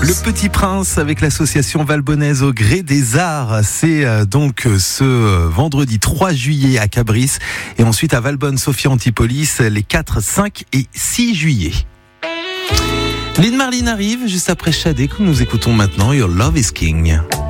Le Petit Prince avec l'association Valbonnaise au gré des arts. C'est donc ce vendredi 3 juillet à Cabris et ensuite à Valbonne, Sophia Antipolis les 4, 5 et 6 juillet. Lynn Marlin arrive juste après Shadé que nous écoutons maintenant. Your Love is King.